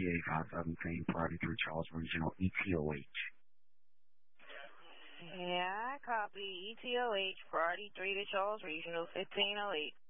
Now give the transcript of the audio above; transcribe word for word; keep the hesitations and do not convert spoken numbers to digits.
eight five seven, claim Priority three Charles Regional, E T O H. Yeah, copy. E T O H, Priority three to Charles Regional, fifteen oh eight.